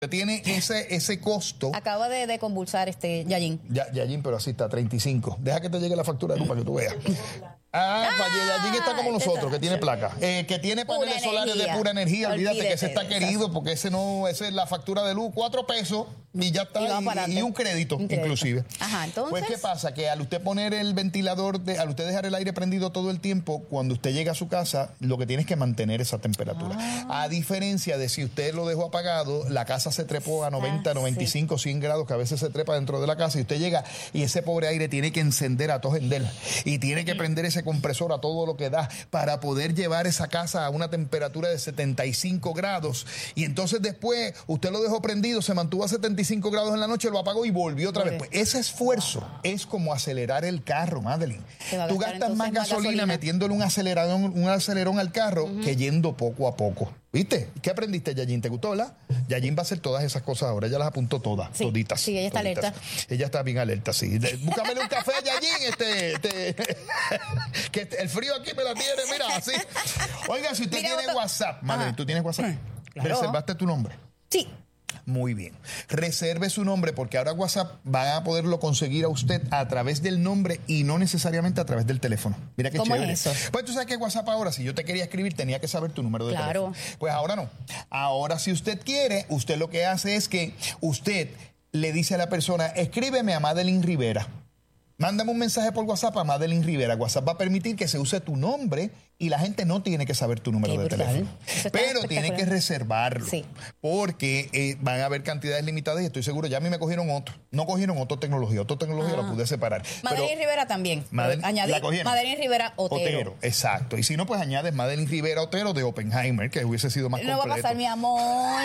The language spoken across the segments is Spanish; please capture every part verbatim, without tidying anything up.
Tiene ese, ese costo. Acaba de, de convulsar este Yayin. Ya, Yayin, pero así está, treinta y cinco. Deja que te llegue la factura de luz para que tú veas. Ah, ah Yayin está como nosotros, que tiene placa. Eh, que tiene paneles pura solares energía. de pura energía. Olvídate, Olvídate que ese está querido, porque ese no, ese es la factura de luz, cuatro pesos y ya está. Y, y, y un crédito, un crédito, inclusive. Ajá, entonces. Pues, ¿qué pasa? Que al usted poner el ventilador, de, al usted dejar el aire prendido todo el tiempo, cuando usted llega a su casa, lo que tiene es que mantener esa temperatura. Ah. A diferencia de si usted lo dejó apagado, la casa se trepó a noventa, noventa y cinco, cien grados, que a veces se trepa dentro de la casa, y usted llega y ese pobre aire tiene que encender a todo gendel y tiene que prender ese compresor a todo lo que da para poder llevar esa casa a una temperatura de setenta y cinco grados. Y entonces después usted lo dejó prendido, se mantuvo a setenta y cinco grados en la noche, lo apagó y volvió otra okay. vez. Pues ese esfuerzo es como acelerar el carro, Madeline. Tú gastas más gasolina, más gasolina metiéndole un acelerón, un acelerón al carro uh-huh. que yendo poco a poco. ¿Viste? ¿Qué aprendiste, Yayin? ¿Te gustó, verdad? Yayin va a hacer todas esas cosas ahora. Ella las apuntó todas, sí, toditas. Sí, ella está toditas. alerta. Ella está bien alerta, sí. Búscamele un café, Yayin. Este, este, que el frío aquí me la tiene, mira, así. Oiga, si usted mira, tiene otro... WhatsApp, Madre, ¿tú tienes WhatsApp? Claro. ¿Reservaste tu nombre? Sí. Muy bien. Reserve su nombre porque ahora WhatsApp va a poderlo conseguir a usted a través del nombre y no necesariamente a través del teléfono. Mira qué ¿Cómo chévere. es eso? Pues tú sabes que WhatsApp ahora, si yo te quería escribir, tenía que saber tu número de claro. teléfono. Pues ahora no. Ahora si usted quiere, usted lo que hace es que usted le dice a la persona, escríbeme a Madeline Rivera. Mándame un mensaje por WhatsApp a Madeline Rivera. WhatsApp va a permitir que se use tu nombre y la gente no tiene que saber tu número Qué de brutal. teléfono. Pero tiene que reservarlo. Sí. Porque eh, van a haber cantidades limitadas y estoy seguro, ya a mí me cogieron otro. No cogieron otro tecnología. Otro tecnología ah. lo pude separar. Madeline Pero, Rivera también. Madeline, Añadir Madeline Rivera Otero. Otero. Exacto. Y si no, pues añades Madeline Rivera Otero de Oppenheimer, que hubiese sido más no completo. No va a pasar, mi amor.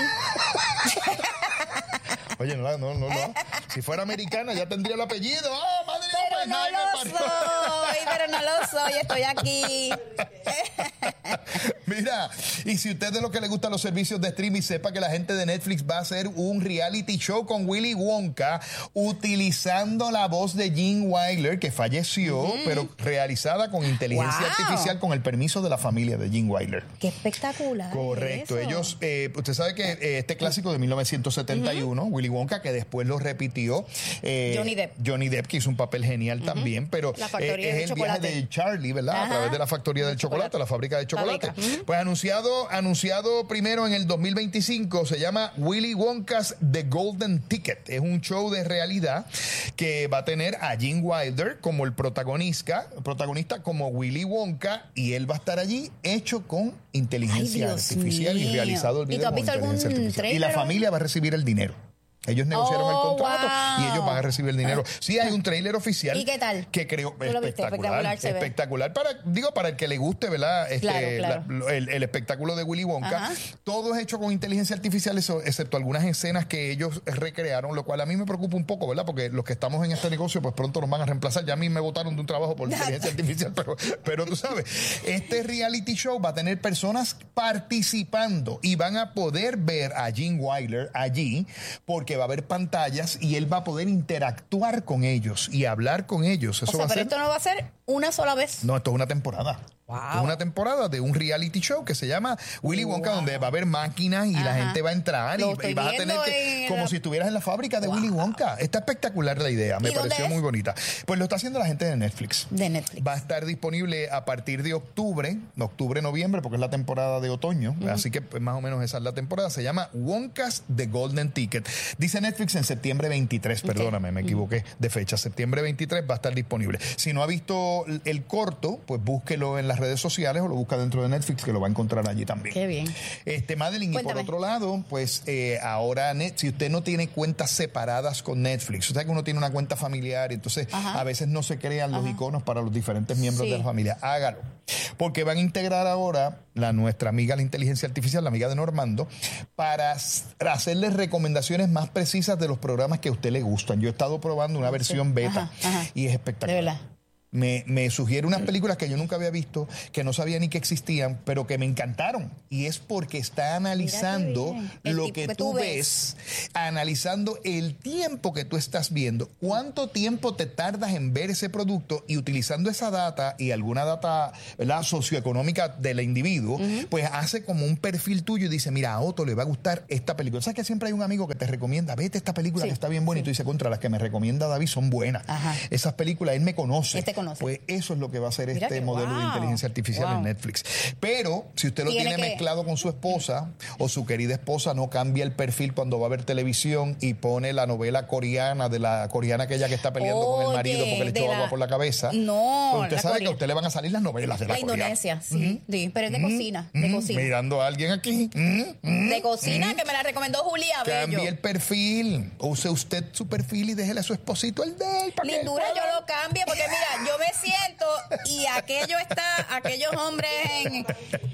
Oye, no, no, no, no. Si fuera americana ya tendría el apellido. ¡Ah, oh, Madeline Pero Oppenheimer! No lo soy, pero no lo soy. Estoy aquí. Mira, y si usted es de los que le gustan los servicios de streaming, sepa que la gente de Netflix va a hacer un reality show con Willy Wonka utilizando la voz de Gene Wilder, que falleció, mm. pero realizada con inteligencia wow. artificial con el permiso de la familia de Gene Wilder. ¡Qué espectacular! Correcto. Eso. Ellos, eh, usted sabe que eh, este clásico de mil novecientos setenta y uno, uh-huh. Willy Wonka, que después lo repitió. Eh, Johnny Depp. Johnny Depp, que hizo un papel genial uh-huh. también, pero eh, es el chocolate. viaje de Charlie, ¿verdad? Ajá. A través de la factoría del chocolate, chocolate, la fábrica de chocolate. Uh-huh. Pues anunciado, anunciado primero en el dos mil veinticinco, se llama Willy Wonka's The Golden Ticket. Es un show de realidad que va a tener a Gene Wilder como el protagonista, protagonista como Willy Wonka, y él va a estar allí hecho con inteligencia Ay, artificial mío. y realizado el video ¿Y tú has visto con inteligencia algún artificial. Y trailer? la familia va a recibir el dinero. Ellos negociaron oh, el contrato wow. y ellos van a recibir el dinero. Sí, hay un tráiler oficial. ¿Y qué tal? Que creo espectacular. Espectacular, espectacular para, digo, para el que le guste, ¿verdad? Este, claro, claro. La, el, el espectáculo de Willy Wonka. Ajá. Todo es hecho con inteligencia artificial, eso, excepto algunas escenas que ellos recrearon, lo cual a mí me preocupa un poco, ¿verdad? Porque los que estamos en este negocio, pues pronto nos van a reemplazar. Ya a mí me botaron de un trabajo por inteligencia artificial, pero, pero tú sabes, este reality show va a tener personas participando y van a poder ver a Gene Wilder allí, porque va a haber pantalla y él va a poder interactuar con ellos y hablar con ellos. Eso o sea, va a pero ser... esto no va a ser una sola vez. No, esto es una temporada. Wow. Esto es una temporada de un reality show que se llama Willy Wonka, wow. donde va a haber máquinas y Ajá. la gente va a entrar y, y vas a tener que, como el... si estuvieras en la fábrica de wow. Willy Wonka. Está espectacular la idea, me pareció muy bonita. Pues lo está haciendo la gente de Netflix. De Netflix. Va a estar disponible a partir de octubre, octubre, noviembre, porque es la temporada de otoño, uh-huh. así que pues, más o menos esa es la temporada. Se llama Wonka's The Golden Ticket. Dice Netflix en septiembre veintitrés, okay. perdóname, me equivoqué de fecha. Septiembre veintitrés va a estar disponible. Si no ha visto el corto, pues búsquelo en las redes sociales o lo busca dentro de Netflix, que lo va a encontrar allí también. Qué bien. Este, Madeline, Cuéntame. y por otro lado, pues eh, ahora, net, si usted no tiene cuentas separadas con Netflix, o sea que uno tiene una cuenta familiar, entonces Ajá. a veces no se crean los Ajá. iconos para los diferentes miembros sí. de la familia. Hágalo. Porque van a integrar ahora la nuestra amiga la inteligencia artificial, la amiga de Normando, para hacerles recomendaciones más precisas de los programas que a usted le gustan. Yo he estado probando una versión beta Ajá. Ajá. y es espectacular. De verdad. me, me sugiere unas películas que yo nunca había visto, que no sabía ni que existían, pero que me encantaron. Y es porque está analizando lo que, que tú ves, ves, analizando el tiempo que tú estás viendo, cuánto tiempo te tardas en ver ese producto, y utilizando esa data y alguna data, ¿verdad?, socioeconómica del individuo, uh-huh. pues hace como un perfil tuyo y dice, mira, a Otto le va a gustar esta película. ¿Sabes que siempre hay un amigo que te recomienda, vete esta película sí, que está bien buena? Sí. Y tú dices, contra las que me recomienda David son buenas. Ajá. Esas películas, él me conoce. Este conoce. Pues eso es lo que va a hacer Mira este que, modelo wow. de inteligencia artificial wow. en Netflix. Pero si usted lo tiene, tiene que... mezclado con su esposa, o su querida esposa no cambia el perfil cuando va a ver televisión y pone la novela coreana de la coreana aquella que está peleando Oye, con el marido porque le echó la... agua por la cabeza. No, pues usted sabe Corea. Que a usted le van a salir las novelas de la, la Indonesia, sí, mm-hmm. sí, pero es de mm-hmm. cocina, de mm-hmm. cocina. Mirando a alguien aquí. Mm-hmm. De cocina, mm-hmm. que me la recomendó Julia Bello. Cambie el perfil. Use usted su perfil y déjele a su esposito el de él. Lindura, yo lo cambio porque mira, yo me siento y aquello está, aquellos hombres en,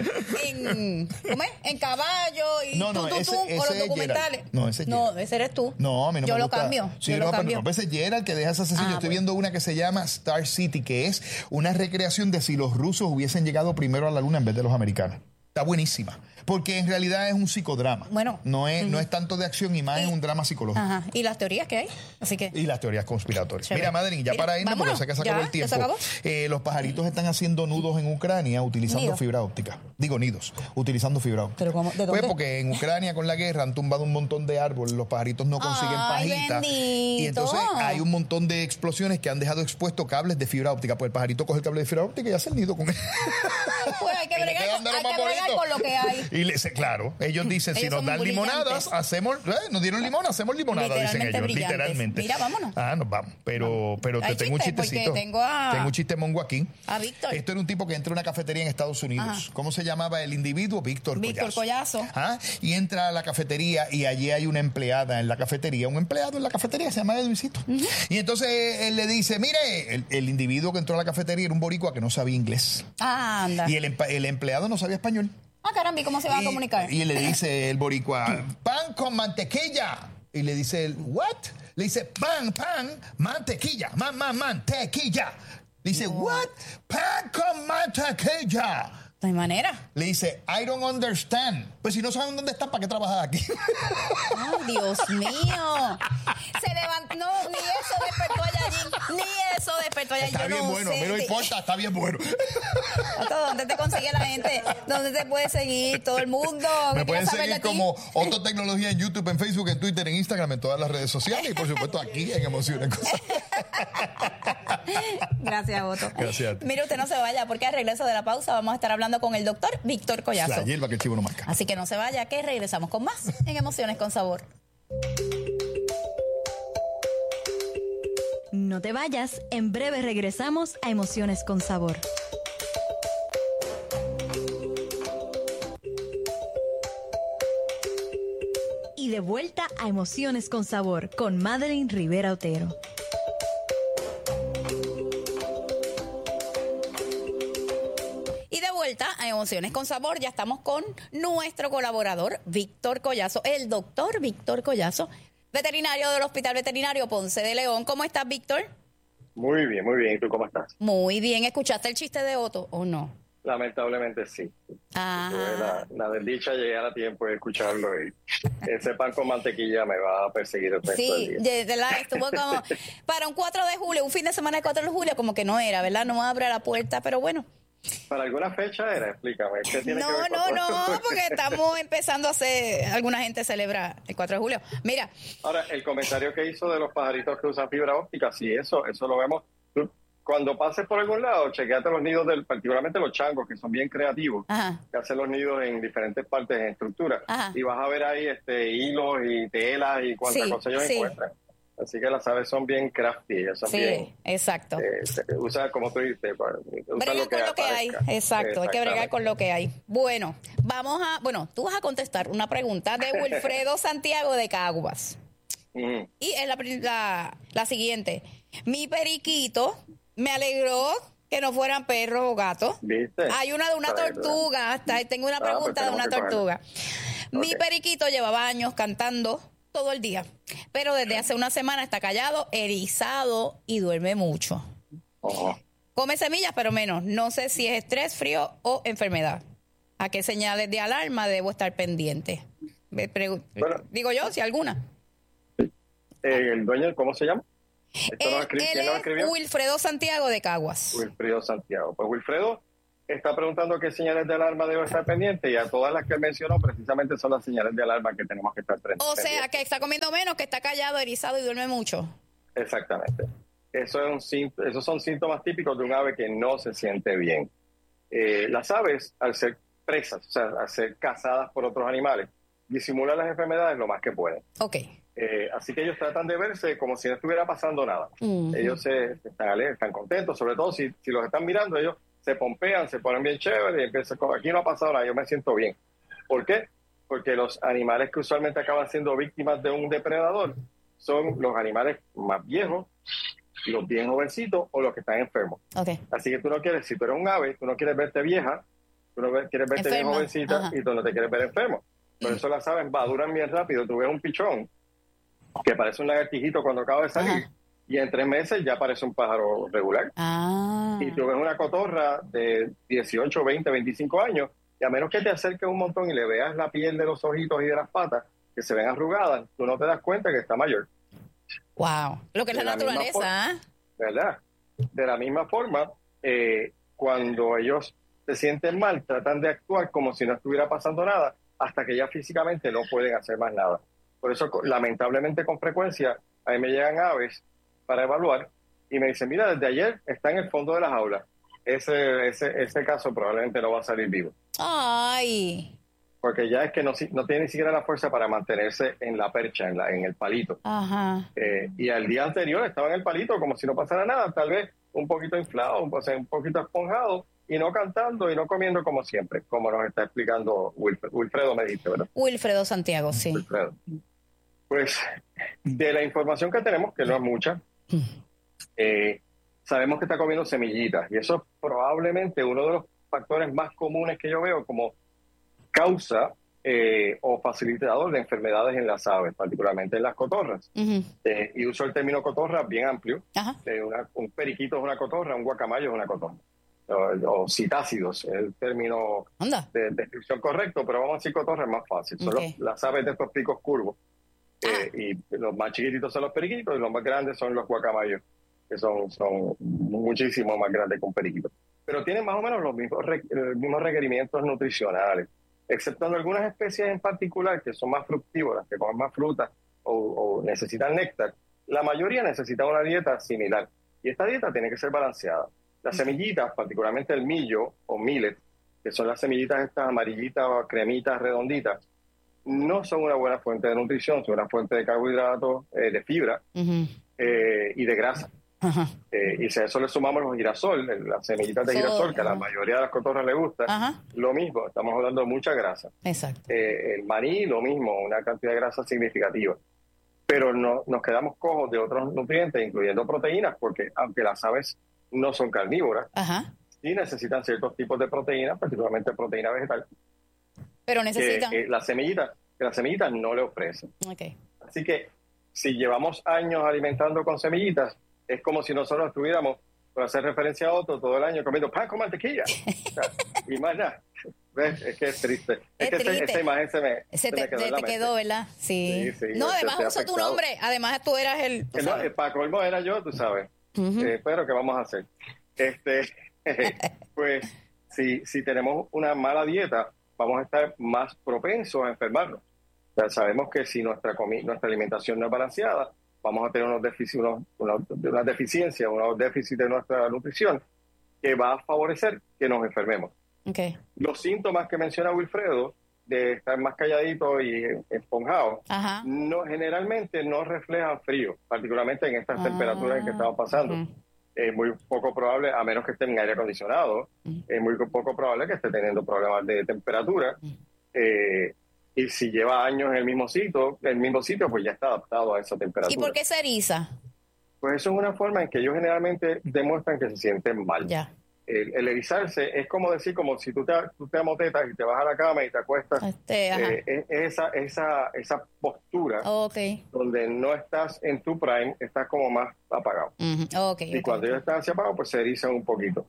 en ¿cómo es? En caballo y no, no, tú, tú, ese, tú, ese o los documentales. Gerald. No, ese No, ese eres tú. No, a mí no yo me lo gusta. cambio. Sí, yo no, lo cambio. No, ese Gerald que deja esa sesión. Ah, yo estoy bueno. viendo una que se llama Star City, que es una recreación de si los rusos hubiesen llegado primero a la luna en vez de los americanos. Está buenísima. Porque en realidad es un psicodrama. Bueno. No es, uh-huh. no es tanto de acción y más y, es un drama psicológico. Ajá. Y las teorías que hay. Así que... Y las teorías conspiratorias. Chévere. Mira, Madeline, ya Mira, para irnos, porque sé que se acabó ya, el tiempo. ¿se acabó? Eh, los pajaritos están haciendo nudos en Ucrania utilizando nidos. fibra óptica. Digo, nidos. Utilizando fibra óptica. ¿Pero cómo? ¿De dónde? Pues porque en Ucrania con la guerra han tumbado un montón de árboles. Los pajaritos no consiguen Ay, pajita. Bendito. Y entonces hay un montón de explosiones que han dejado expuestos cables de fibra óptica. Pues el pajarito coge el cable de fibra óptica y hace el nido con él. Pues hay que bregar, con, hay que bregar con lo que hay. Y le, claro, ellos dicen, ellos si nos dan limonadas, hacemos, ¿eh? Nos dieron limón, hacemos limonada, dicen ellos, brillantes. Literalmente. Mira, vámonos. Ah, nos vamos. Pero, vamos. pero te tengo un chistecito. Tengo, a... tengo un chiste mongo aquí. A Víctor. Esto era un tipo que entra a una cafetería en Estados Unidos. Ajá. ¿Cómo se llamaba el individuo? Víctor Collazo. Víctor Collazo. ¿Ah? Y entra a la cafetería y allí hay una empleada en la cafetería. Un empleado en la cafetería se llama Edwicito. Uh-huh. Y entonces él le dice, mire, el, el individuo que entró a la cafetería era un boricua que no sabía inglés. Ah, anda. Y el, el empleado no sabía español. Ah, caramba, ¿cómo se va y, a comunicar? Y le dice el boricua, pan con mantequilla. Y le dice él, ¿what? Le dice, pan, pan, mantequilla, man, man, mantequilla. Le dice, no. ¿what? Pan con mantequilla. No hay manera. Le dice, I don't understand. Pues si no saben dónde están, ¿para qué trabajar aquí? ¡Ay, Dios mío! Se levantó, no, ni eso despertó a Yallín, ni eso despertó a Yallín. Está Yo bien no bueno, sé. a mí no te... importa, está bien bueno. ¿Dónde te consigue la gente? ¿Dónde te puede seguir todo el mundo? Me pueden seguir como Otto Tecnología en YouTube, en Facebook, en Twitter, en Instagram, en todas las redes sociales y por supuesto aquí en Emociones con Sabor. Gracias, Otto. Gracias a ti. Mire, usted no se vaya porque al regreso de la pausa vamos a estar hablando con el doctor Víctor Collazo. La hierba que el chivo no marca. Así que no se vaya, que regresamos con más en Emociones con Sabor. No te vayas, en breve regresamos a Emociones con Sabor. Y de vuelta a Emociones con Sabor con Madeline Rivera Otero. A Emociones con Sabor, ya estamos con nuestro colaborador Víctor Collazo, el doctor Víctor Collazo, veterinario del Hospital Veterinario Ponce de León. ¿Cómo estás, Víctor? Muy bien, muy bien. ¿Y tú cómo estás? Muy bien. ¿Escuchaste el chiste de Otto o no? Lamentablemente sí. Ah. Tuve la, la desdicha de llegar a tiempo de escucharlo y ese pan con mantequilla me va a perseguir el resto sí, del día. Sí, de la, estuvo como para un cuatro de julio, un fin de semana de cuatro de julio, como que no era, ¿verdad? No abre la puerta, pero bueno. ¿Para alguna fecha era? Explícame. ¿Qué tiene no, que ver no, con no, porque estamos empezando a hacer, alguna gente celebra el cuatro de julio. Mira. Ahora, el comentario que hizo de los pajaritos que usan fibra óptica, sí, eso, eso lo vemos. Cuando pases por algún lado, chequeate los nidos, del, particularmente los changos, que son bien creativos, Ajá. que hacen los nidos en diferentes partes en estructura. Ajá. Y vas a ver ahí este hilos y telas y cuántas sí, cosas ellos sí. encuentran. Así que las aves son bien crafty, ellas son sí, bien... exacto. Eh, usa, como tú dices, usa lo que, con lo que hay. Exacto, hay que bregar con lo que hay. Bueno, vamos a... Bueno, tú vas a contestar una pregunta de Wilfredo Santiago de Caguas. Uh-huh. Y es la, la, la siguiente. Mi periquito me alegró que no fueran perros o gatos. ¿Viste? Hay una de una tortuga. Hasta tengo una pregunta ah, pues de una tortuga. Mi okay. periquito llevaba años cantando todo el día, pero desde hace una semana está callado, erizado y duerme mucho. Oh. come semillas, pero menos. No sé si es estrés, frío o enfermedad. ¿A qué señales de alarma debo estar pendiente? Me pregun- bueno, digo yo, si alguna. Eh, ¿El dueño, cómo se llama? Esto él, no escribió, él es escribió? Wilfredo Santiago de Caguas. Wilfredo Santiago. Pues Wilfredo está preguntando qué señales de alarma debo estar pendiente, y a todas las que él mencionó precisamente son las señales de alarma que tenemos que estar pendientes. O sea, que está comiendo menos, que está callado, erizado y duerme mucho. Exactamente. Eso es un, esos son síntomas típicos de un ave que no se siente bien. Eh, las aves, al ser presas, o sea, al ser cazadas por otros animales, disimulan las enfermedades lo más que pueden. Ok. Eh, así que ellos tratan de verse como si no estuviera pasando nada. Uh-huh. Ellos se, están alegres, están contentos, sobre todo si, si los están mirando, ellos se pompean, se ponen bien chéveres y empiezan como, aquí no ha pasado nada, yo me siento bien. ¿Por qué? Porque los animales que usualmente acaban siendo víctimas de un depredador son los animales más viejos, los bien jovencitos o los que están enfermos. Okay. Así que tú no quieres, si tú eres un ave, tú no quieres verte vieja, tú no quieres verte Enferma. bien jovencita. Ajá. Y tú no te quieres ver enfermo. Por eso las aves maduran bien rápido. Tú ves un pichón que parece un lagartijito cuando acaba de salir. Ajá. Y en tres meses ya parece un pájaro regular. Ah. Y tú ves una cotorra de dieciocho, veinte, veinticinco años, y a menos que te acerques un montón y le veas la piel de los ojitos y de las patas, que se ven arrugadas, tú no te das cuenta que está mayor. Wow. Lo que es la, la naturaleza, forma, ¿eh? ¿Verdad? De la misma forma, eh, cuando ellos se sienten mal, tratan de actuar como si no estuviera pasando nada, hasta que ya físicamente no pueden hacer más nada. Por eso, lamentablemente, con frecuencia, a mí me llegan aves para evaluar y me dicen, mira, desde ayer está en el fondo de la jaula. Ese, ese, ese caso probablemente no va a salir vivo. ¡Ay! Porque ya es que no, no tiene ni siquiera la fuerza para mantenerse en la percha, en, la, en el palito. Ajá. Eh, y al día anterior estaba en el palito como si no pasara nada, tal vez un poquito inflado, o sea, un poquito esponjado, y no cantando y no comiendo como siempre, como nos está explicando Wilfredo, Wilfredo me dijiste, ¿verdad? Wilfredo Santiago, sí. Wilfredo. Pues, de la información que tenemos, que no es mucha, eh, sabemos que está comiendo semillitas, y eso es probablemente uno de los factores más comunes que yo veo como causa eh, o facilitador de enfermedades en las aves, particularmente en las cotorras. Uh-huh. Eh, y uso el término cotorra bien amplio. Uh-huh. Eh, una, un periquito es una cotorra, un guacamayo es una cotorra. O, o citácidos, es el término Anda. de descripción correcto, pero vamos a decir cotorra es más fácil. Son okay. los, las aves de estos picos curvos. Eh, ah. Y los más chiquititos son los periquitos y los más grandes son los guacamayos, que son, son muchísimo más grandes que un periquito. Pero tienen más o menos los mismos, los mismos requerimientos nutricionales, exceptuando algunas especies en particular que son más fructívoras, que comen más frutas o, o necesitan néctar. La mayoría necesita una dieta similar. Y esta dieta tiene que ser balanceada. Las semillitas, particularmente el millo o millet, que son las semillitas estas amarillitas o cremitas redonditas, no son una buena fuente de nutrición, son una fuente de carbohidratos, eh, de fibra uh-huh. eh, y de grasa. Uh-huh. Eh, y si a eso le sumamos los girasol, las semillitas de girasol, oh, que a la mayoría de las cotorras le gusta, uh-huh. lo mismo, estamos hablando de mucha grasa. Exacto. Eh, el maní, lo mismo, una cantidad de grasa significativa. Pero no, nos quedamos cojos de otros nutrientes, incluyendo proteínas, porque aunque las aves no son carnívoras, uh-huh. sí necesitan ciertos tipos de proteínas, particularmente proteína vegetal. Pero necesitan... Que, que las semillitas, que las semillitas no le ofrecen. Okay. Así que si llevamos años alimentando con semillitas, es como si nosotros estuviéramos, por hacer referencia a otro, todo el año comiendo pan con mantequilla. O sea, y más nada. ¿Ves? Es que es triste. Es, es que triste. Esta, esta imagen se me, se se te, me quedó, te, en la te quedó, ¿verdad? Sí. sí, sí no, no, además uso tu nombre. Además tú eras el... ¿tú no, el para colmo era yo, tú sabes. Uh-huh. Eh, pero ¿qué vamos a hacer? Este, pues, si, si tenemos una mala dieta, vamos a estar más propensos a enfermarnos. O sea, sabemos que si nuestra, comi- nuestra alimentación no es balanceada, vamos a tener unos déficits, unos, unos, unas deficiencias, unos déficits de nuestra nutrición que va a favorecer que nos enfermemos. Okay. Los síntomas que menciona Wilfredo, de estar más calladito y esponjado, Ajá. no, generalmente no reflejan frío, particularmente en estas ah, temperaturas en que estamos pasando. Uh-huh. Es muy poco probable, a menos que esté en aire acondicionado, uh-huh. es muy poco probable que esté teniendo problemas de temperatura. Uh-huh. Eh, y si lleva años en el mismo sitio, el mismo sitio, pues ya está adaptado a esa temperatura. ¿Y por qué se eriza? Pues eso es una forma en que ellos generalmente demuestran que se sienten mal. Ya. el, el erizarse es como decir, como si tú te, tú te amotetas y te vas a la cama y te acuestas. Este, eh, es, es esa, esa, esa postura okay. donde no estás en tu prime, estás como más apagado. Uh-huh. Okay, y okay, cuando okay. ellos están así apagados, pues se erizan un poquito.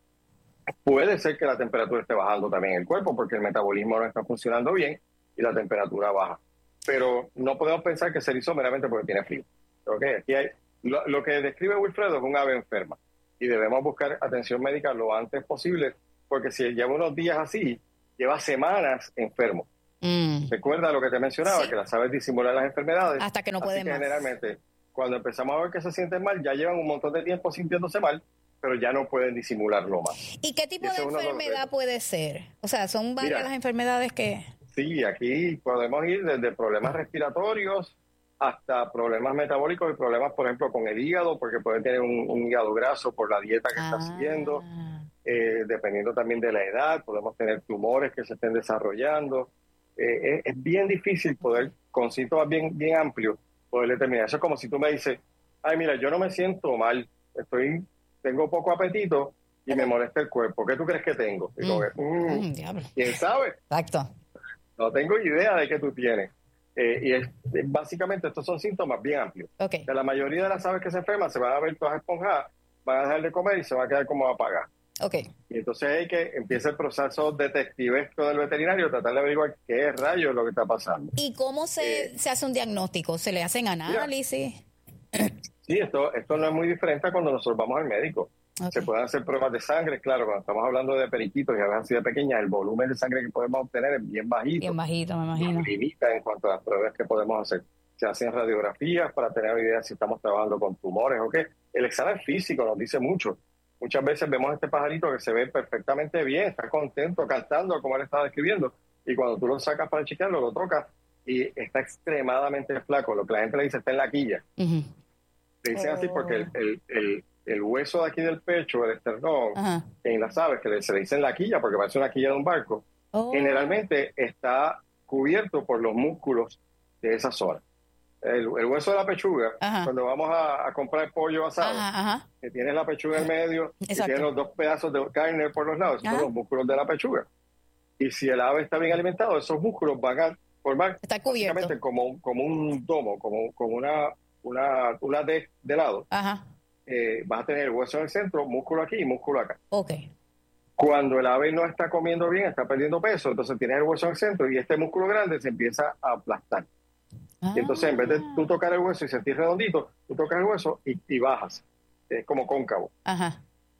Puede ser que la temperatura esté bajando también en el cuerpo porque el metabolismo no está funcionando bien y la temperatura baja. Pero no podemos pensar que se erizó meramente porque tiene frío. ¿Okay? Aquí hay, lo, lo que describe Wilfredo es un ave enferma y debemos buscar atención médica lo antes posible porque si lleva unos días así, lleva semanas enfermo. Mm. ¿Recuerda lo que te mencionaba? Sí. Que las aves disimulan las enfermedades. Hasta que no pueden así que más. Generalmente, cuando empezamos a ver que se sienten mal, ya llevan un montón de tiempo sintiéndose mal, pero ya no pueden disimularlo más. ¿Y qué tipo de enfermedad puede ser? O sea, ¿son varias Mira, las enfermedades que...? Sí, aquí podemos ir desde problemas respiratorios hasta problemas metabólicos y problemas, por ejemplo, con el hígado, porque pueden tener un, un hígado graso por la dieta que ah. está siguiendo. Eh, dependiendo también de la edad, podemos tener tumores que se estén desarrollando. Eh, es, es bien difícil poder, con síntomas bien, bien amplios, poder determinar. Eso es como si tú me dices, ay, mira, yo no me siento mal, estoy... tengo poco apetito y me molesta el cuerpo. ¿Qué tú crees que tengo? Y como que, mm, mm, ¿quién sabe? Exacto. No tengo idea de qué tú tienes. Eh, y es, básicamente estos son síntomas bien amplios. Okay. De la mayoría de las aves que se enferman se van a ver todas esponjadas, van a dejar de comer y se van a quedar como apagadas. Okay. Y entonces hay que empieza el proceso detectivesco del veterinario, tratar de averiguar qué rayos es lo que está pasando. ¿Y cómo se, eh, se hace un diagnóstico? ¿Se le hacen análisis? Mira, sí, esto, esto no es muy diferente a cuando nosotros vamos al médico. Okay. Se pueden hacer pruebas de sangre, claro, cuando estamos hablando de periquitos y a veces así de pequeñas, el volumen de sangre que podemos obtener es bien bajito. Bien bajito, me imagino. Nos limita en cuanto a las pruebas que podemos hacer. Se hacen radiografías para tener una idea si estamos trabajando con tumores o qué. El examen físico nos dice mucho. Muchas veces vemos a este pajarito que se ve perfectamente bien, está contento, cantando como él estaba describiendo, y cuando tú lo sacas para chequearlo, lo tocas y está extremadamente flaco. Lo que la gente le dice está en la quilla. Uh-huh. Le dicen oh. así porque el, el, el, el hueso de aquí del pecho, el esternón, uh-huh. en las aves, que se le dicen la quilla porque parece una quilla de un barco, oh. generalmente está cubierto por los músculos de esa zona. El, el hueso de la pechuga, ajá. cuando vamos a, a comprar pollo asado, ajá, ajá. que tiene la pechuga en medio, Exacto. y tiene los dos pedazos de carne por los lados, esos son los músculos de la pechuga. Y si el ave está bien alimentado, esos músculos van a formar básicamente como, como un domo, como, como una, una, una D de lado. Ajá. Eh, vas a tener el hueso en el centro, músculo aquí y músculo acá. Okay. Cuando el ave no está comiendo bien, está perdiendo peso, entonces tienes el hueso en el centro y este músculo grande se empieza a aplastar. Y entonces, en vez de tú tocar el hueso y sentir redondito, tú tocas el hueso y, y bajas. Es como cóncavo. Ajá.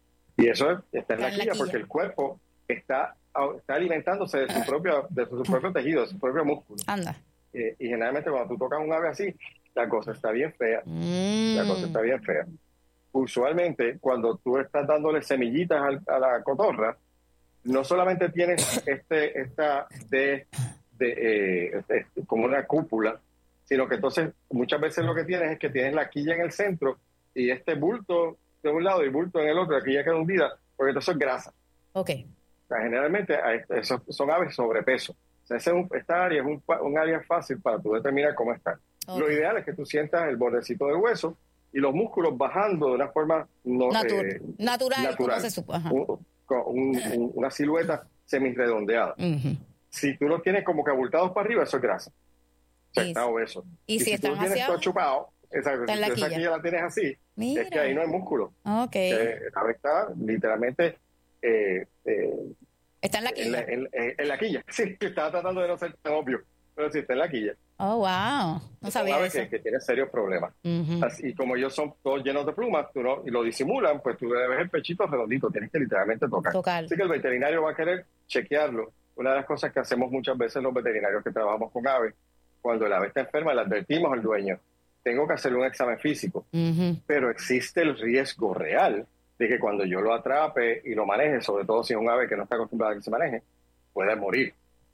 Y eso es, está en la, en la quilla, quilla porque el cuerpo está, está alimentándose de su, propio, de su propio tejido, de su propio músculo. Anda. Eh, y generalmente cuando tú tocas un ave así, la cosa está bien fea. Mm. La cosa está bien fea. Usualmente, cuando tú estás dándole semillitas a, a la cotorra, no solamente tienes este, esta de, de eh, este, como una cúpula, sino que entonces muchas veces lo que tienes es que tienes la quilla en el centro y este bulto de un lado y bulto en el otro, la quilla queda hundida, porque entonces es grasa. Ok. O sea, generalmente esos son aves sobrepeso. O sea, ese es un, esta área es un, un área fácil para tú determinar cómo están. Okay. Lo ideal es que tú sientas el bordecito del hueso y los músculos bajando de una forma no, Natur eh, natural, natural, como se supone. Un, un, un, una silueta semirredondeada. Uh-huh. Si tú los tienes como que abultados para arriba, eso es grasa. O sea, y, está obeso. Y, y si, si tú lo tienes hacia todo chupado, exacto, si esa quilla la tienes así, Mira. es que ahí no hay músculo. Okay. Eh, la ave está literalmente eh, eh, está en la quilla. En la, en, en la quilla, sí, estaba tratando de no ser tan obvio, pero sí está en la quilla. Oh, wow, no sabía eso. Que, que tiene serios problemas. Uh-huh. Así, y como ellos son todos llenos de plumas tú no, y lo disimulan, pues tú debes el pechito redondito, tienes que literalmente tocar. tocar. Así que el veterinario va a querer chequearlo. Una de las cosas que hacemos muchas veces los veterinarios que trabajamos con aves, cuando el ave está enferma, le advertimos al dueño, tengo que hacerle un examen físico, uh-huh. pero existe el riesgo real de que cuando yo lo atrape y lo maneje, sobre todo si es un ave que no está acostumbrada a que se maneje, pueda morir.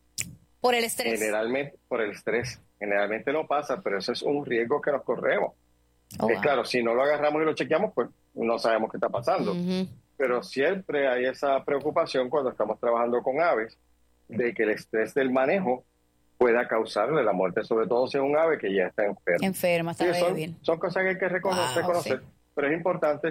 Por el estrés. Generalmente, por el estrés. Generalmente no pasa, pero eso es un riesgo que nos corremos. Oh, es wow. Claro, si no lo agarramos y lo chequeamos, pues no sabemos qué está pasando. Uh-huh. Pero siempre hay esa preocupación cuando estamos trabajando con aves de que el estrés del manejo pueda causarle la muerte, sobre todo si es un ave que ya está enferma. Enferma, está sí, son, bien. Son cosas que hay que reconocer, wow, reconocer sí. pero es importante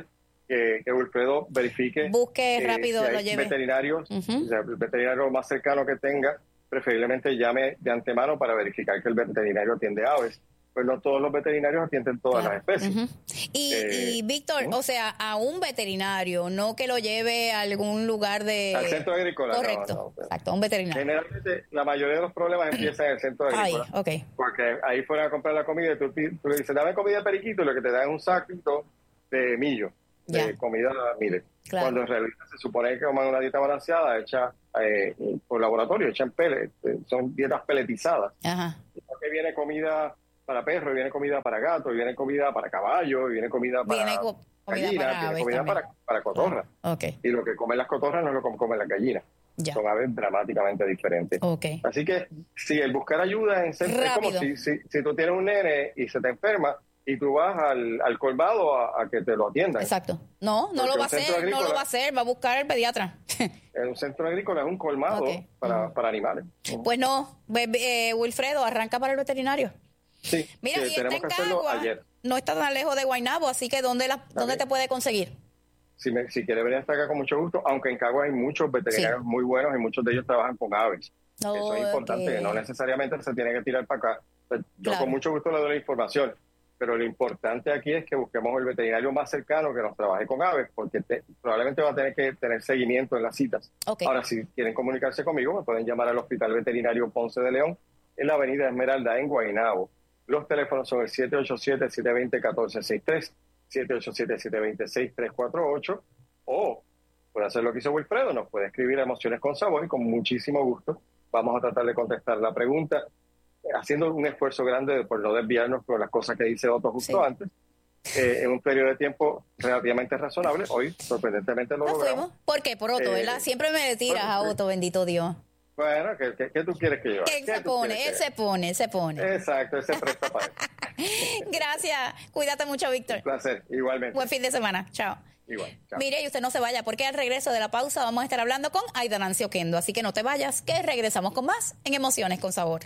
que, que Wilfredo verifique. Busque eh, rápido, si hay lo lleve. veterinarios, uh-huh. o sea, el veterinario más cercano que tenga, preferiblemente llame de antemano para verificar que el veterinario atiende aves. Pues no todos los veterinarios atienden todas claro. las especies. Uh-huh. Y, eh, y Víctor, ¿no? o sea, a un veterinario, no que lo lleve a algún lugar de... Al centro agrícola. Correcto, no, no, exacto, a un veterinario. Generalmente la mayoría de los problemas empiezan en el centro agrícola. Ahí, okay. Porque ahí fueron a comprar la comida y tú, tú le dices, dame comida de periquito, y lo que te dan es un saquito de millo, de ya. comida mire. Claro. Cuando en realidad se supone que coman una dieta balanceada hecha eh, por laboratorio, hecha en pellet, son dietas peletizadas. Ajá. Porque viene comida para perro, viene comida para gato, viene comida para caballo, viene comida para viene co- comida gallinas, para viene comida para, para cotorras. Oh, okay. Y lo que comen las cotorras no es lo que comen las gallinas. Ya. Son aves dramáticamente diferentes. Okay. Así que sí, el buscar ayuda en centro, es como si, si, si tú tienes un nene y se te enferma y tú vas al, al colmado a, a que te lo atiendan. Exacto. No, no lo va a hacer, no lo va a hacer, va a buscar el pediatra. En un centro agrícola es un colmado okay. para, uh-huh. para animales. Pues no, eh, Wilfredo, arranca para el veterinario. Sí, mira, y tenemos está que en hacerlo Cagua, ayer. No está tan lejos de Guaynabo, así que ¿dónde, la, ¿dónde te puede conseguir? Si, me, si quiere venir hasta acá con mucho gusto, aunque en Cagua hay muchos veterinarios sí. muy buenos y muchos de ellos trabajan con aves. Oh, Eso es importante, okay. no necesariamente se tiene que tirar para acá. Yo claro. con mucho gusto le doy la información, pero lo importante aquí es que busquemos el veterinario más cercano que nos trabaje con aves, porque te, probablemente va a tener que tener seguimiento en las citas. Okay. Ahora, si quieren comunicarse conmigo, me pueden llamar al Hospital Veterinario Ponce de León, en la avenida Esmeralda, en Guaynabo. Los teléfonos son el siete ocho siete, siete dos cero, uno cuatro seis tres, siete ocho siete, siete dos cero, seis tres cuatro ocho, o puede hacer lo que hizo Wilfredo, nos puede escribir a Emociones con Sabor y con muchísimo gusto vamos a tratar de contestar la pregunta, haciendo un esfuerzo grande por no desviarnos con las cosas que dice Otto justo sí. antes. Eh, en un periodo de tiempo relativamente razonable, hoy sorprendentemente lo logramos. Fuimos. ¿Por qué? Por Otto, ¿verdad? Eh, Siempre me tiras a Otto, bendito Dios. Bueno, ¿qué, qué, qué tú quieres que yo haga? Él se pone, él se pone, él se pone. Exacto, él se presta para eso. Gracias. Cuídate mucho, Víctor. Un placer, igualmente. Buen fin de semana. Chao. Igual, chao. Mire, y usted no se vaya, porque al regreso de la pausa vamos a estar hablando con Aida Nancy Oquendo. Así que no te vayas, que regresamos con más en Emociones con Sabor.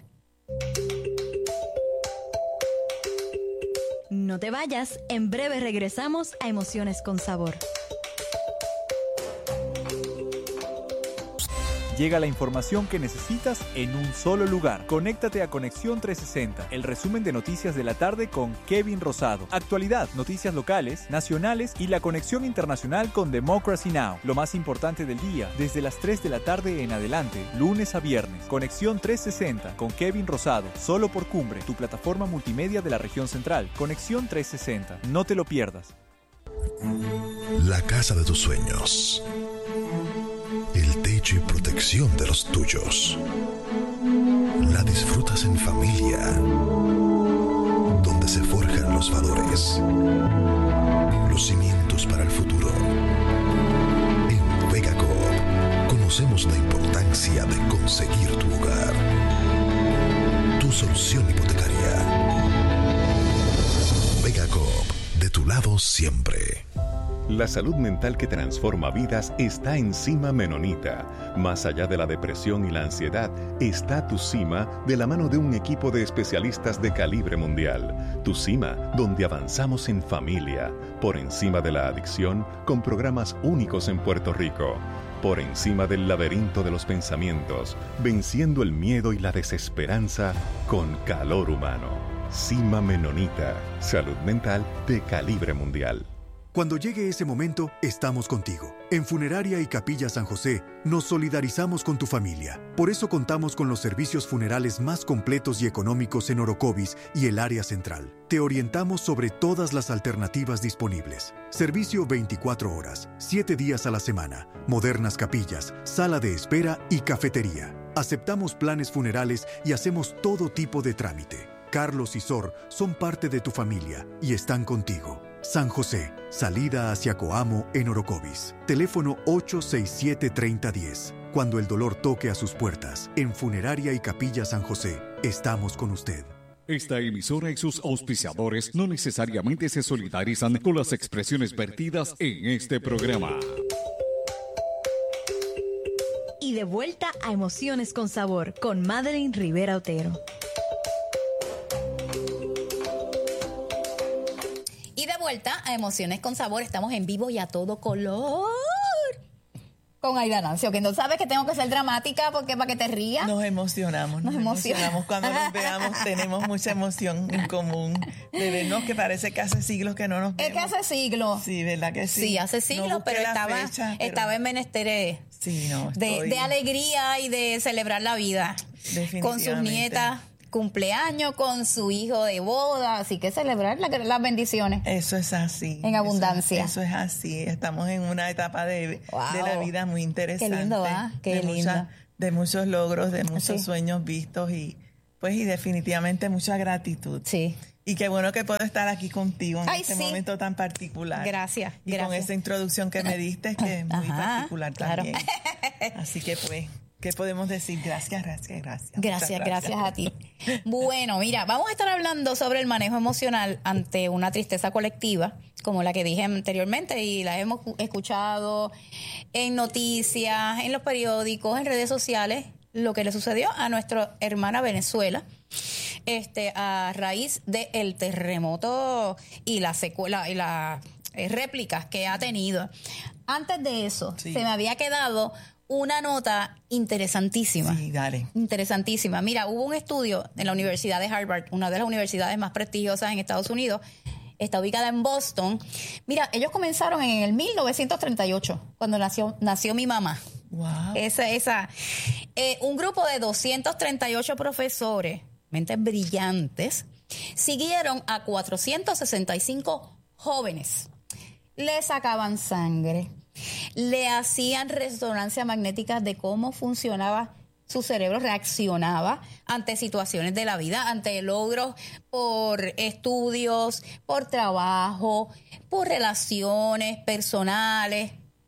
No te vayas, en breve regresamos a Emociones con Sabor. Llega la información que necesitas en un solo lugar. Conéctate a Conexión trescientos sesenta, el resumen de noticias de la tarde con Kevin Rosado. Actualidad, noticias locales, nacionales y la conexión internacional con Democracy Now! Lo más importante del día, desde las tres de la tarde en adelante, lunes a viernes. Conexión trescientos sesenta con Kevin Rosado, solo por Cumbre, tu plataforma multimedia de la región central. Conexión trescientos sesenta, no te lo pierdas. La casa de tus sueños. El techo y protección de los tuyos. La disfrutas en familia, donde se forjan los valores, los cimientos para el futuro. En Vega Coop conocemos la importancia de conseguir tu hogar, tu solución hipotecaria. Vega Coop, de tu lado siempre. La salud mental que transforma vidas está en Cima Menonita. Más allá de la depresión y la ansiedad, está Tu Cima de la mano de un equipo de especialistas de calibre mundial. Tu Cima, donde avanzamos en familia, por encima de la adicción, con programas únicos en Puerto Rico. Por encima del laberinto de los pensamientos, venciendo el miedo y la desesperanza con calor humano. Cima Menonita, salud mental de calibre mundial. Cuando llegue ese momento, estamos contigo. En Funeraria y Capilla San José, nos solidarizamos con tu familia. Por eso contamos con los servicios funerales más completos y económicos en Orocovis y el área central. Te orientamos sobre todas las alternativas disponibles. Servicio veinticuatro horas, siete días a la semana, modernas capillas, sala de espera y cafetería. Aceptamos planes funerales y hacemos todo tipo de trámite. Carlos y Sor son parte de tu familia y están contigo. San José, salida hacia Coamo en Orocovis. Teléfono ocho seis siete, tres cero uno cero. Cuando el dolor toque a sus puertas, en Funeraria y Capilla San José, estamos con usted. Esta emisora y sus auspiciadores no necesariamente se solidarizan con las expresiones vertidas en este programa. Y de vuelta a Emociones con Sabor, con Madeline Rivera Otero. vuelta a Emociones con Sabor. Estamos en vivo y a todo color con Aida Nancio, que no sabes que tengo que ser dramática porque para que te rías. Nos emocionamos, nos, nos emocionamos. Cuando nos veamos tenemos mucha emoción en común de vernos, que parece que hace siglos que no nos vemos. Es que hace siglos. Sí, ¿verdad que sí? Sí, hace siglos, no pero, estaba, fecha, pero estaba en menesteres sí, no, de, de alegría y de celebrar la vida. Con sus nietas. Cumpleaños, con su hijo de boda, así que celebrar la, las bendiciones. Eso es así. En abundancia. Eso, eso es así. Estamos en una etapa de, wow. de la vida muy interesante. Qué lindo, ¿ah? Qué de lindo. Mucha, de muchos logros, de muchos sí. sueños vistos y pues y definitivamente mucha gratitud. Sí. Y qué bueno que puedo estar aquí contigo en Ay, este sí. momento tan particular. Gracias. Y gracias. con esa introducción que me diste, que es muy Ajá, particular también. Claro. Así que pues... ¿qué podemos decir? Gracias, gracias, gracias. Gracias, gracias a ti. Bueno, mira, vamos a estar hablando sobre el manejo emocional ante una tristeza colectiva, como la que dije anteriormente, y la hemos escuchado en noticias, en los periódicos, en redes sociales, lo que le sucedió a nuestra hermana Venezuela, este, a raíz del terremoto y la secuela y las eh, réplicas que ha tenido. Antes de eso, sí. se me había quedado una nota interesantísima. Sí, dale. Interesantísima. Mira, hubo un estudio en la Universidad de Harvard, una de las universidades más prestigiosas en Estados Unidos. Está ubicada en Boston. Mira, ellos comenzaron en el mil novecientos treinta y ocho, cuando nació, nació mi mamá. Wow. Esa, esa. Eh, un grupo de doscientos treinta y ocho profesores, mentes brillantes, siguieron a cuatrocientos sesenta y cinco jóvenes. Le sacaban sangre. Le hacían resonancia magnética de cómo funcionaba su cerebro, reaccionaba ante situaciones de la vida, ante logros por estudios, por trabajo, por relaciones personales.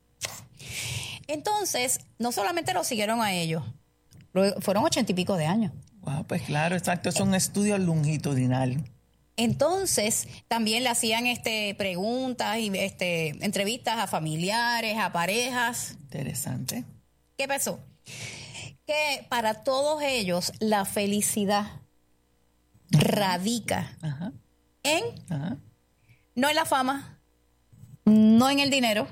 Entonces, no solamente lo siguieron a ellos, fueron ochenta y pico de años. Wow, pues claro, exacto, es un estudio longitudinal. Entonces, también le hacían este preguntas y este entrevistas a familiares, a parejas. Interesante. ¿Qué pasó? Que para todos ellos la felicidad radica Ajá. en Ajá. no en la fama, no en el dinero,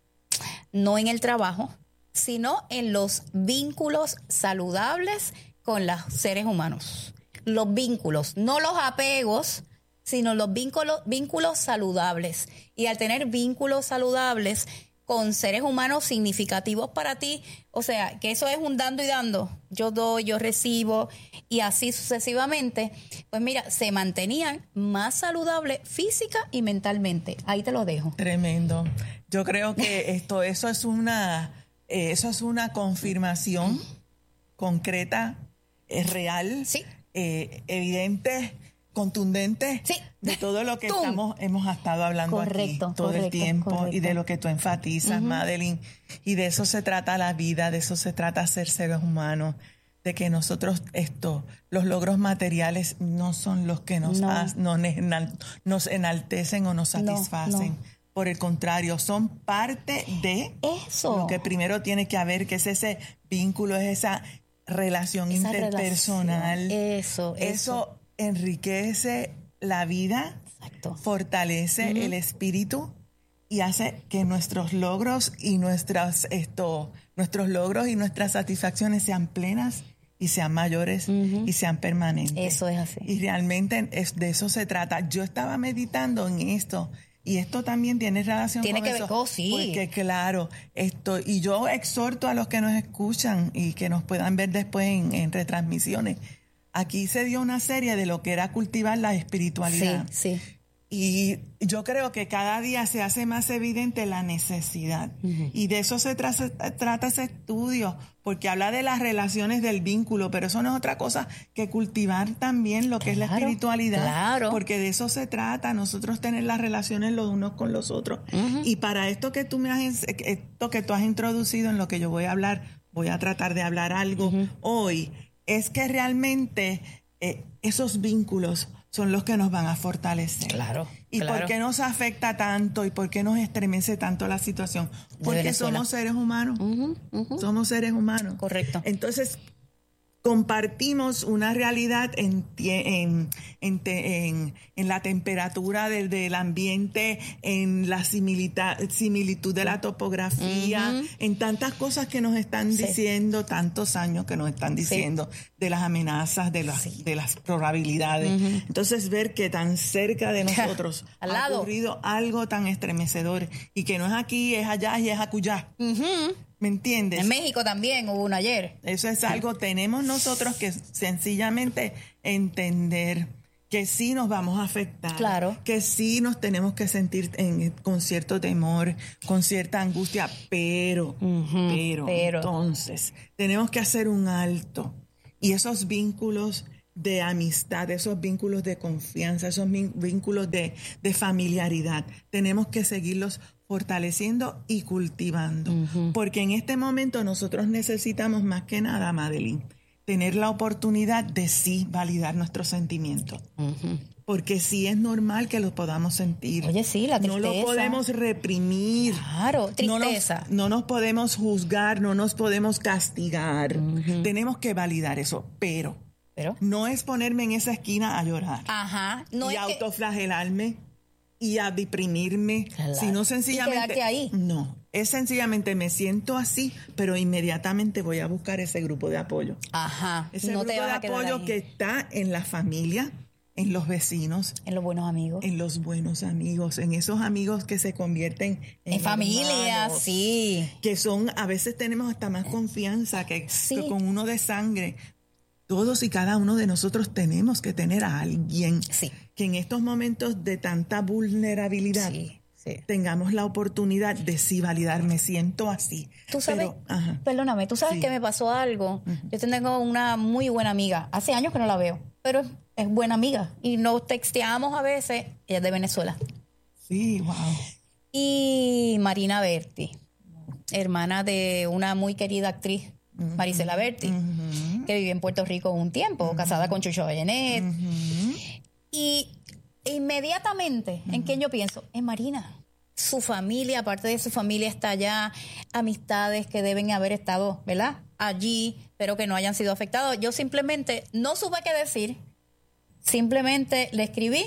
no en el trabajo, sino en los vínculos saludables con los seres humanos. Los vínculos, no los apegos, sino los vínculos, vínculos saludables. Y al tener vínculos saludables con seres humanos significativos para ti, o sea, que eso es un dando y dando, yo doy, yo recibo, y así sucesivamente, pues mira, se mantenían más saludables física y mentalmente. Ahí te lo dejo. Tremendo. Yo creo que esto, eso es una, eh, eso es una confirmación concreta, es real, sí. eh, evidente, contundente sí. de todo lo que ¡Tum! estamos hemos estado hablando correcto, aquí todo correcto, el tiempo correcto. Y de lo que tú enfatizas, uh-huh. Madeline, y de eso se trata la vida, de eso se trata ser seres humanos, de que nosotros esto, los logros materiales no son los que nos, no. has, nos, enal, nos enaltecen o nos satisfacen. No, no. Por el contrario, son parte de eso. Lo que primero tiene que haber, que es ese vínculo, es esa relación esa interpersonal. Relación. Eso, eso. Eso enriquece la vida, Exacto. fortalece uh-huh. el espíritu y hace que nuestros logros y nuestras esto, nuestros logros y nuestras satisfacciones sean plenas y sean mayores uh-huh. y sean permanentes. Eso es así. Y realmente es, de eso se trata. Yo estaba meditando en esto. Y esto también tiene relación tiene con que eso. Ver, oh, sí. Porque claro, esto, y yo exhorto a los que nos escuchan y que nos puedan ver después en, en retransmisiones. Aquí se dio una serie de lo que era cultivar la espiritualidad. Sí, sí. Y yo creo que cada día se hace más evidente la necesidad. Uh-huh. Y de eso se tra- trata ese estudio, porque habla de las relaciones del vínculo, pero eso no es otra cosa que cultivar también lo que claro, es la espiritualidad. Claro. Porque de eso se trata, nosotros tener las relaciones los unos con los otros. Uh-huh. Y para esto que tú me has, esto que tú has introducido en lo que yo voy a hablar, voy a tratar de hablar algo uh-huh. hoy, es que realmente eh, esos vínculos son los que nos van a fortalecer. Claro. ¿Y claro. por qué nos afecta tanto y por qué nos estremece tanto la situación? Porque somos seres humanos. Uh-huh, uh-huh. Somos seres humanos. Correcto. Entonces, compartimos una realidad en, en, en, en, en la temperatura del, del ambiente, en la similitud de la topografía, uh-huh. en tantas cosas que nos están sí. diciendo, tantos años que nos están diciendo sí. de las amenazas, de las, sí. de las probabilidades. Uh-huh. Entonces, ver que tan cerca de nosotros Al ha lado. ocurrido algo tan estremecedor y que no es aquí, es allá y es acullá. Uh-huh. ¿Me entiendes? En México también hubo uno ayer. Eso es algo, tenemos nosotros que sencillamente entender que sí nos vamos a afectar. Claro. Que sí nos tenemos que sentir en, con cierto temor, con cierta angustia, pero, uh-huh, pero, pero, entonces, tenemos que hacer un alto. Y esos vínculos de amistad, esos vínculos de confianza, esos vínculos de, de familiaridad, tenemos que seguirlos fortaleciendo y cultivando. Uh-huh. Porque en este momento nosotros necesitamos más que nada, Madeline, tener la oportunidad de sí validar nuestros sentimientos. Uh-huh. Porque sí es normal que los podamos sentir. Oye, sí, la tristeza. No lo podemos reprimir. Claro, tristeza. No nos, no nos podemos juzgar, no nos podemos castigar. Uh-huh. Tenemos que validar eso, pero, pero no es ponerme en esa esquina a llorar. Ajá. No y es autoflagelarme. Que... y a deprimirme, claro. sino sencillamente... ¿Y quedarte ahí? No, es sencillamente me siento así, pero inmediatamente voy a buscar ese grupo de apoyo. Ajá. Ese no grupo te vas de a quedar apoyo ahí. que está en la familia, en los vecinos. En los buenos amigos. En los buenos amigos, en esos amigos que se convierten en, en familia, hermanos, sí. Que son, a veces tenemos hasta más confianza que, sí. que con uno de sangre. Todos y cada uno de nosotros tenemos que tener a alguien sí. que en estos momentos de tanta vulnerabilidad sí, sí. tengamos la oportunidad de sí validar. Me siento así. Tú sabes, pero, ajá. perdóname, tú sabes sí. que me pasó algo. Uh-huh. Yo tengo una muy buena amiga. Hace años que no la veo, pero es, es buena amiga. Y nos texteamos a veces. Ella es de Venezuela. Sí, wow. Y Marina Berti, hermana de una muy querida actriz, uh-huh. Marisela Berti. Uh-huh. Que vivió en Puerto Rico un tiempo, uh-huh. casada con Chucho Vallenet. Uh-huh. Y inmediatamente, uh-huh. ¿en quién yo pienso? En Marina. Su familia, aparte de su familia, está allá. Amistades que deben haber estado, ¿verdad? Allí, pero que no hayan sido afectados. Yo simplemente no supe qué decir. Simplemente le escribí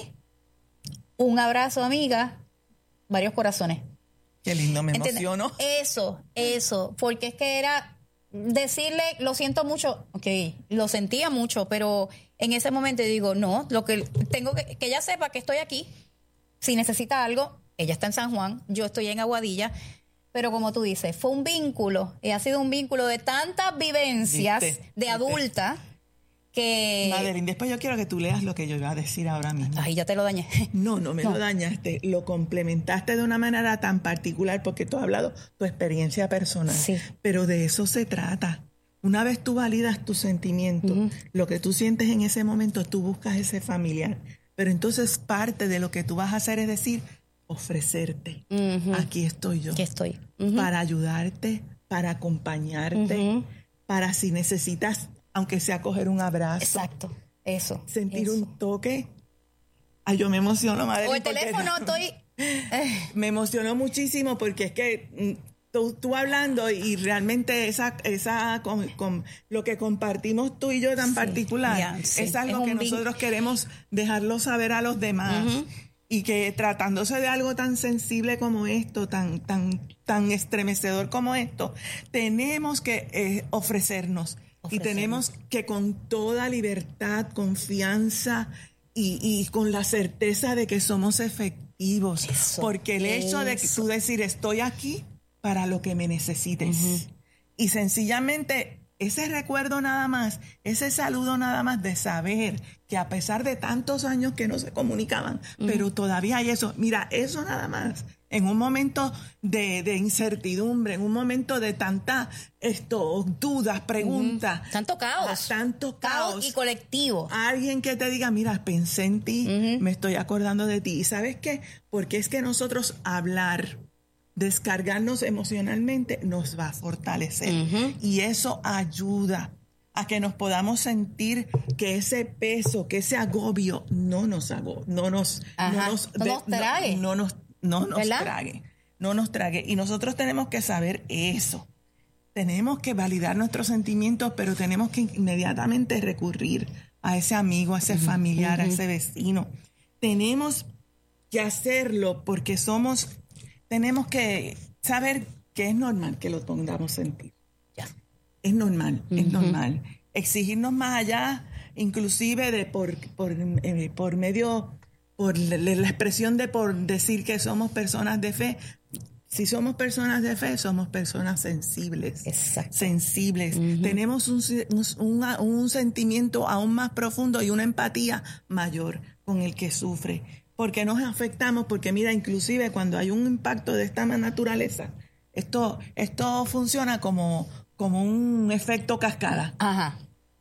un abrazo, amiga, varios corazones. Qué lindo, me ¿Entiendes? emociono. Eso, eso, porque es que era... decirle, lo siento mucho, ok, lo sentía mucho, pero en ese momento digo, no, lo que tengo que, que ella sepa que estoy aquí, si necesita algo, ella está en San Juan, yo estoy en Aguadilla, pero como tú dices, fue un vínculo, y ha sido un vínculo de tantas vivencias ¿Viste? de adulta, que... Madeline, después yo quiero que tú leas lo que yo iba a decir ahora mismo. Ay, ya te lo dañé. No, no me no. lo dañaste. Lo complementaste de una manera tan particular porque tú has hablado tu experiencia personal. Sí. Pero de eso se trata. Una vez tú validas tus sentimientos, uh-huh. lo que tú sientes en ese momento, tú buscas ese familiar. Pero entonces parte de lo que tú vas a hacer es decir, ofrecerte. Uh-huh. Aquí estoy yo. Aquí estoy. Uh-huh. Para ayudarte, para acompañarte, uh-huh. para si necesitas... aunque sea coger un abrazo. Exacto, eso. Sentir eso. un toque. Ay, yo me emociono, madre. O el teléfono, estoy... Me emocionó muchísimo porque es que tú, tú hablando y realmente esa, esa con, con lo que compartimos tú y yo tan sí, particular, yeah, sí. es algo es que nosotros queremos dejarlo saber a los demás. Uh-huh. Y que tratándose de algo tan sensible como esto, tan, tan, tan estremecedor como esto, tenemos que eh, ofrecernos. Y tenemos que con toda libertad, confianza y, y con la certeza de que somos efectivos. Eso, porque el hecho eso. de que tú decir estoy aquí para lo que me necesites. Uh-huh. Y sencillamente ese recuerdo nada más, ese saludo nada más de saber que a pesar de tantos años que no se comunicaban, uh-huh. pero todavía hay eso. Mira, eso nada más. En un momento de, de incertidumbre, en un momento de tantas esto, dudas, preguntas. Uh-huh. Tanto caos. Tanto caos. Caos y colectivo. Alguien que te diga, mira, pensé en ti, uh-huh. me estoy acordando de ti. ¿Y sabes qué? Porque es que nosotros hablar, descargarnos emocionalmente, nos va a fortalecer. Uh-huh. Y eso ayuda a que nos podamos sentir que ese peso, que ese agobio no nos agobia, no nos, no nos, no nos de, trague. No, no nos No nos ¿verdad? trague, no nos trague. Y nosotros tenemos que saber eso. tenemos que validar nuestros sentimientos, pero tenemos que inmediatamente recurrir a ese amigo, a ese familiar, uh-huh. a ese vecino. Tenemos que hacerlo porque somos, tenemos que saber que es normal que lo pongamos a sentir. Ya. Es normal, uh-huh. es normal. Exigirnos más allá, inclusive de por, por, eh, por medio, por la, la expresión de por decir que somos personas de fe. Si somos personas de fe, somos personas sensibles. Exacto. Sensibles. Uh-huh. Tenemos un, un, un sentimiento aún más profundo y una empatía mayor con el que sufre. Porque nos afectamos, porque mira, inclusive cuando hay un impacto de esta naturaleza, esto, esto funciona como, como un efecto cascada. Ajá.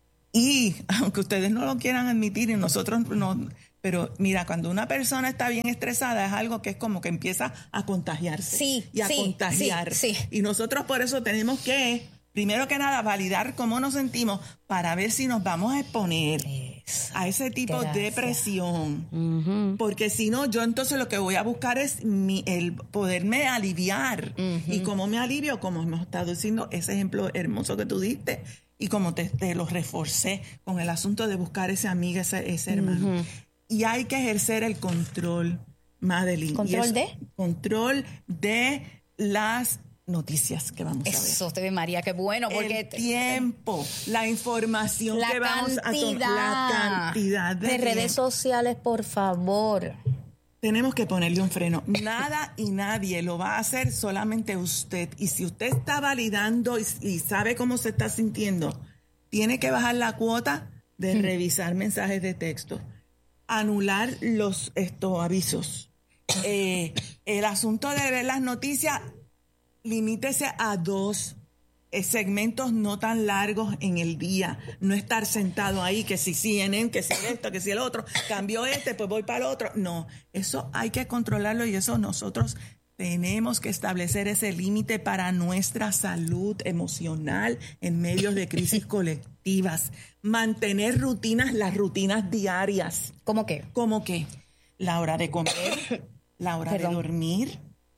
Y aunque ustedes no lo quieran admitir y nosotros no... Pero mira, cuando una persona está bien estresada es algo que es como que empieza a contagiarse. Sí, y a sí, contagiar. Sí, sí. Y nosotros por eso tenemos que, primero que nada, validar cómo nos sentimos para ver si nos vamos a exponer eso, a ese tipo gracias. de presión. Uh-huh. Porque si no, yo entonces lo que voy a buscar es mi, el poderme aliviar. Uh-huh. Y cómo me alivio, como hemos estado diciendo, ese ejemplo hermoso que tú diste, y como te, te lo reforcé con el asunto de buscar ese amigo, ese, ese hermano. Uh-huh. Y hay que ejercer el control, Madeline. ¿Control de? Control de las noticias que vamos Eso, a ver. Eso, te ve, María, qué bueno. Porque el tiempo, la información la que vamos a tomar, la cantidad de, de redes sociales, por favor. Tenemos que ponerle un freno. Nada y nadie lo va a hacer, solamente usted. Y si usted está validando y, y sabe cómo se está sintiendo, tiene que bajar la cuota de revisar mensajes de texto. Anular los estos avisos. Eh, el asunto de ver las noticias, limítese a dos eh, segmentos no tan largos en el día. No estar sentado ahí, que si C N N, que si esto, que si el otro, cambió este, pues voy para el otro. No, eso hay que controlarlo y eso nosotros tenemos que establecer ese límite para nuestra salud emocional en medios de crisis colectivas. Mantener rutinas, las rutinas diarias. ¿Cómo qué? ¿Cómo qué? La hora de comer, la hora Perdón. de dormir,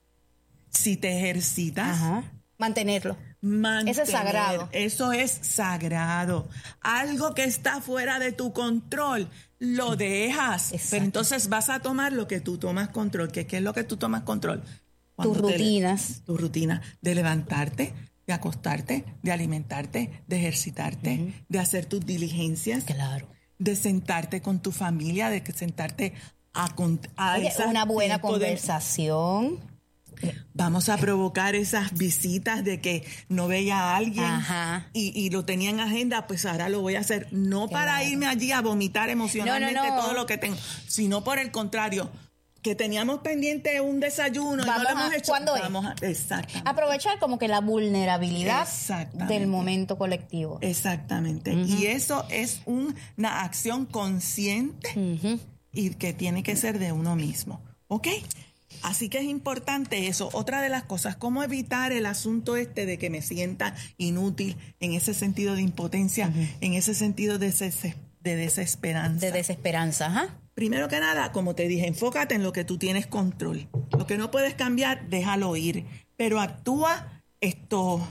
si te ejercitas. Ajá. Mantenerlo. Mantener, eso es sagrado. Eso es sagrado. Algo que está fuera de tu control, lo dejas. Exacto. Pero entonces vas a tomar lo que tú tomas control. ¿Qué, qué es lo que tú tomas control? Tus rutinas. Tu rutina de levantarte, de acostarte, de alimentarte, de ejercitarte, uh-huh. de hacer tus diligencias. Claro. De sentarte con tu familia, de sentarte a... a Oye, una buena conversación. De, vamos a provocar esas visitas de que no veía a alguien y, y lo tenía en agenda, pues ahora lo voy a hacer. No claro. para irme allí a vomitar emocionalmente no, no, no. todo lo que tengo, sino por el contrario, que teníamos pendiente un desayuno vamos y no lo hemos a, hecho. ¿Cuándo vamos es? A, exactamente. Aprovechar como que la vulnerabilidad del momento colectivo. Exactamente. Uh-huh. Y eso es un, una acción consciente uh-huh. y que tiene que ser de uno mismo. ¿Ok? Así que es importante eso. Otra de las cosas, cómo evitar el asunto este de que me sienta inútil en ese sentido de impotencia, uh-huh. en ese sentido de, des- de desesperanza. De desesperanza, ajá. Primero que nada, como te dije, enfócate en lo que tú tienes control. Lo que no puedes cambiar, déjalo ir. Pero actúa esto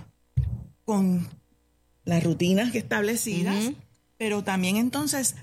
con las rutinas que establecidas, uh-huh. pero también entonces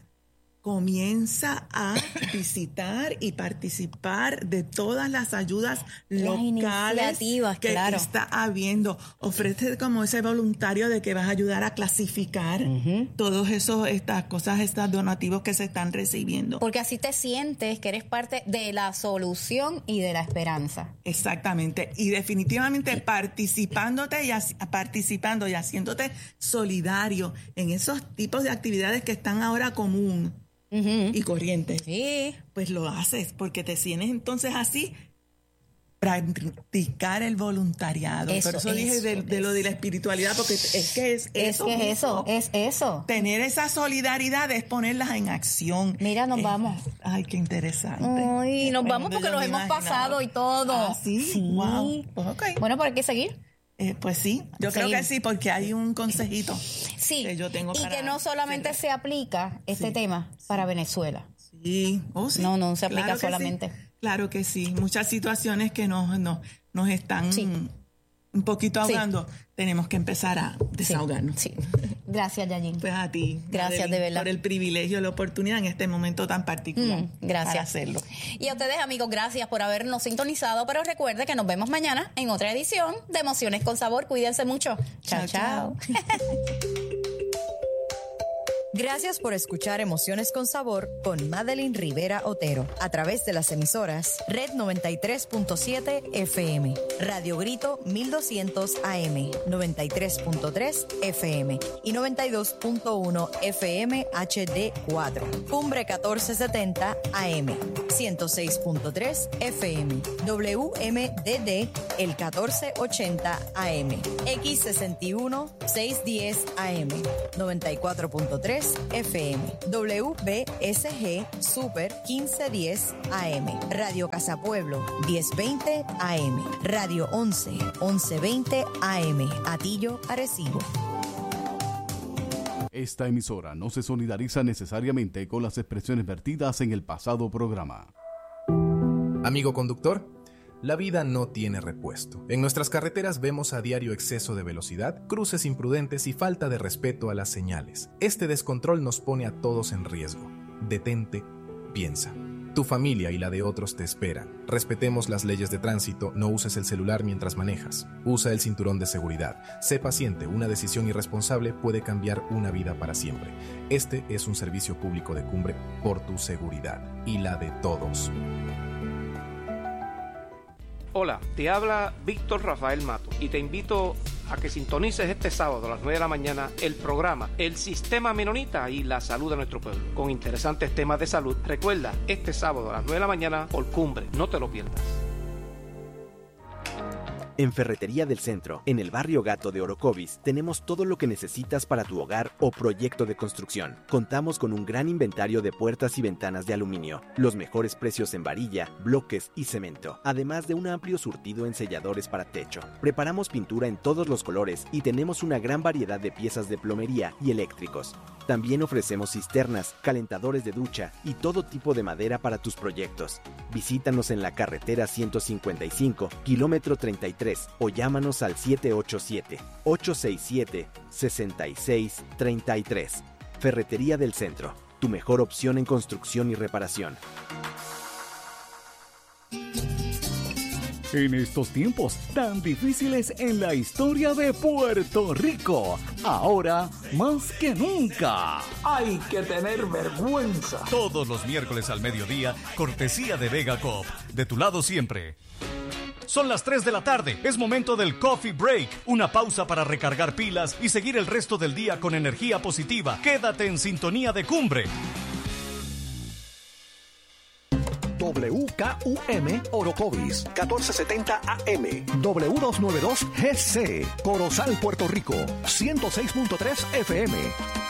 comienza a visitar y participar de todas las ayudas las locales que claro. está habiendo. Ofrece como ese voluntario de que vas a ayudar a clasificar uh-huh. todos esos estas cosas, estos donativos que se están recibiendo. Porque así te sientes que eres parte de la solución y de la esperanza. Exactamente. Y definitivamente participándote y así, participando y haciéndote solidario en esos tipos de actividades que están ahora común. Uh-huh. Y corriente. Sí. Pues lo haces porque te tienes entonces así practicar el voluntariado. Eso, Por eso, eso dije de, de lo de la espiritualidad, porque es que es, es eso. Que es eso, es eso. Tener esa solidaridad es ponerlas en acción. Mira, nos eh, vamos. Ay, qué interesante. Ay, nos vamos porque los hemos pasado y todo. ¿Ah, sí? sí. Wow. Pues okay. Bueno, pero hay que seguir. Eh, pues sí, yo Seguir. creo que sí, porque hay un consejito sí. que yo tengo y para que no solamente hacer. se aplica este sí. tema para Venezuela. Sí. Oh, sí. No, no se aplica claro solamente. Sí. Claro que sí, muchas situaciones que nos, nos, nos están sí. un poquito ahogando, sí. tenemos que empezar a desahogarnos. Sí. sí. Gracias, Yayin. Pues a ti. Gracias, Madeline, de verdad. Por el privilegio, la oportunidad en este momento tan particular. Mm, gracias. Para hacerlo. Y a ustedes, amigos, gracias por habernos sintonizado, pero recuerde que nos vemos mañana en otra edición de Emociones con Sabor. Cuídense mucho. Chao, chao. chao. Gracias por escuchar Emociones con Sabor con Madeline Rivera Otero a través de las emisoras Red noventa y tres punto siete F M, Radio Grito mil doscientos A M, noventa y tres punto tres F M y noventa y dos punto uno F M H D cuatro, Cumbre catorce setenta A M, ciento seis punto tres F M, W M D D el catorce ochenta A M, X sesenta y uno seiscientos diez A M, noventa y cuatro punto tres F M, W B S G Super quince diez A M, Radio Casa Pueblo diez veinte A M, Radio once once veinte A M, Atillo, Arecibo. Esta emisora no se solidariza necesariamente con las expresiones vertidas en el pasado programa. Amigo conductor, la vida no tiene repuesto. En nuestras carreteras vemos a diario exceso de velocidad, cruces imprudentes y falta de respeto a las señales. Este descontrol nos pone a todos en riesgo. Detente, piensa. Tu familia y la de otros te esperan. Respetemos las leyes de tránsito, no uses el celular mientras manejas. Usa el cinturón de seguridad. Sé paciente, una decisión irresponsable puede cambiar una vida para siempre. Este es un servicio público de Cumbre por tu seguridad y la de todos. Hola, te habla Víctor Rafael Mato y te invito a que sintonices este sábado a las nueve de la mañana el programa El Sistema Menonita y la Salud de Nuestro Pueblo, con interesantes temas de salud. Recuerda, este sábado a las nueve de la mañana por Cumbre, no te lo pierdas. En Ferretería del Centro, en el barrio Gato de Orocovis, tenemos todo lo que necesitas para tu hogar o proyecto de construcción. Contamos con un gran inventario de puertas y ventanas de aluminio, los mejores precios en varilla, bloques y cemento, además de un amplio surtido en selladores para techo. Preparamos pintura en todos los colores y tenemos una gran variedad de piezas de plomería y eléctricos. También ofrecemos cisternas, calentadores de ducha y todo tipo de madera para tus proyectos. Visítanos en la carretera ciento cincuenta y cinco, kilómetro treinta y tres, o llámanos al siete ocho siete, ocho seis siete, seis seis tres tres. Ferretería del Centro, tu mejor opción en construcción y reparación. En estos tiempos tan difíciles en la historia de Puerto Rico, ahora más que nunca, hay que tener vergüenza. Todos los miércoles al mediodía, cortesía de Vega Coop, de tu lado siempre. Son las tres de la tarde, es momento del Coffee Break, una pausa para recargar pilas y seguir el resto del día con energía positiva. Quédate en sintonía de Cumbre. W K U M Orocovis, catorce setenta A M, W doscientos noventa y dos G C, Corozal, Puerto Rico, ciento seis punto tres F M.